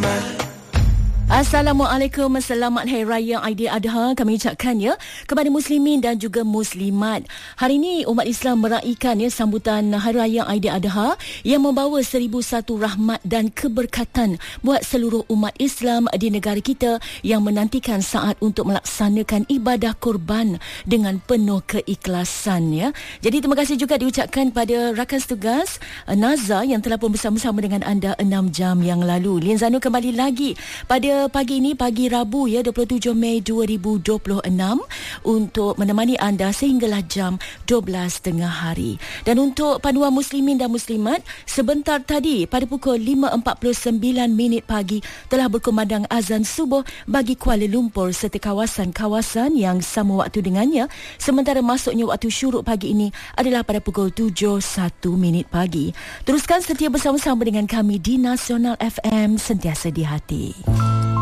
Assalamualaikum, selamat Hari Raya Aidiladha kami ucapkan ya kepada muslimin dan juga muslimat. Hari ini umat Islam meraihkan ya sambutan Hari Raya Aidiladha yang membawa 1001 rahmat dan keberkatan buat seluruh umat Islam di negara kita yang menantikan saat untuk melaksanakan ibadah kurban dengan penuh keikhlasan ya. Jadi terima kasih juga diucapkan pada rakan setugas Naza yang telah pun bersama-sama dengan anda 6 jam yang lalu. Lien Zano kembali lagi pada pagi ini, pagi Rabu ya 27 Mei 2026 untuk menemani anda sehinggalah jam 12 tengah hari. Dan untuk panduan muslimin dan muslimat, sebentar tadi pada pukul 5.49 minit pagi telah berkumandang azan subuh bagi Kuala Lumpur serta kawasan-kawasan yang sama waktu dengannya, sementara masuknya waktu syuruk pagi ini adalah pada pukul 7.01 minit pagi. Teruskan setia bersama-sama dengan kami di Nasional FM, sentiasa di hati.